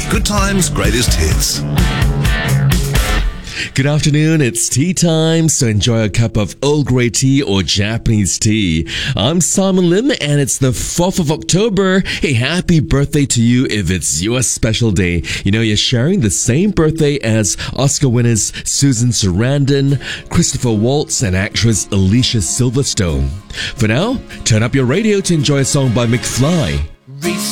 Good Times Greatest Hits. Good afternoon, it's tea time, so enjoy a cup of Earl Grey tea or Japanese tea. I'm Simon Lim and it's the 4th of October. Hey, happy birthday to you if it's your special day. You know, you're sharing the same birthday as Oscar winners Susan Sarandon, Christopher Waltz, and actress Alicia Silverstone. For now, turn up your radio to enjoy a song by McFly.